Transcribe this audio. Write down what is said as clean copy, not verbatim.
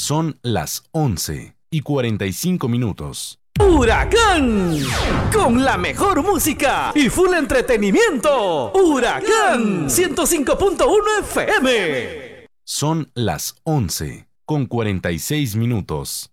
Son las 11:45. Huracán, con la mejor música y full entretenimiento. Huracán 105.1 FM. Son las 11:46.